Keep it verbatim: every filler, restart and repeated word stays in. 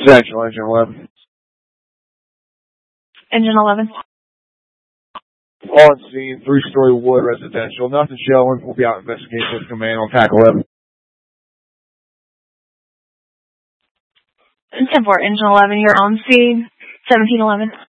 Central, Engine eleven. Engine eleven. On scene, three-story wood residential. Nothing showing. We'll be out investigating with command on Pack eleven. ten four, Engine eleven, you're on scene. seventeen eleven.